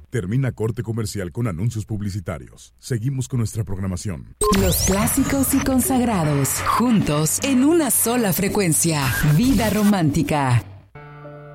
Termina corte comercial con anuncios publicitarios. Seguimos con nuestra programación. Los clásicos y consagrados, juntos en una sola frecuencia. Vida Romántica.